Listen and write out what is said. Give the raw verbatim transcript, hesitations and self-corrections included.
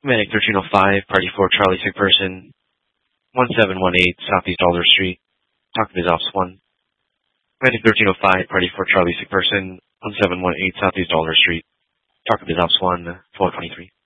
Medic thirteen oh five, Party four, Charlie Sick Person, one seven one eight, Southeast Dollar Street. Talk to Biz Ops one. Medic thirteen oh five, Party four, Charlie Sick Person, one seven one eight, Southeast Dollar Street. Talk to Biz Ops one, twelve twenty-three.